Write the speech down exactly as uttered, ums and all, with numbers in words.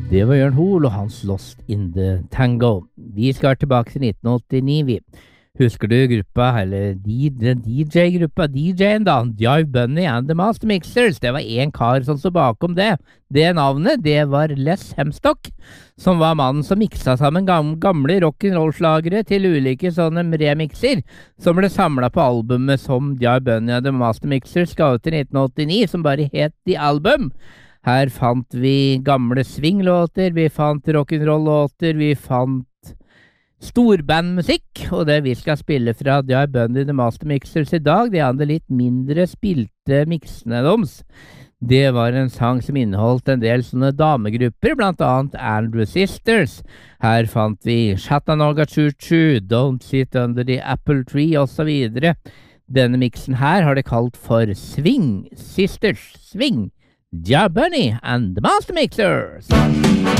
Det var Jørn Hoel og hans Lost in the Tango. Vi skal tilbake til nitten åttini, vi. Husker du gruppa, eller den D J-gruppa, D J-en da, Jive Bunny and the Master Mixers? Det var en kar som så bakom det. Det navnet, det var Les Hemstock, som var mannen som miksa sammen gamle rock'n'roll-slagere til ulike sånne remixer, som ble samlet på albumet som Jive Bunny and the Master Mixers ga ut i nitten åttini, som bare het The Album. Her fant vi gamle swinglåter, vi fant rock'n'roll-låter, vi fant storbandmusikk, og det vi skal spille fra Jive Bunny The Master Mixers i dag, det er de litt mindre spilte miksene deres. Det var en sang som inneholdt en del sånne damegrupper, blant annet Andrew Sisters. Her fant vi Chattanooga Choo Choo, Don't Sit Under the Apple Tree, og så videre. Denne miksen her har de kalt for Swing Sisters, Swing, Jive Bunny and The Master Mixers.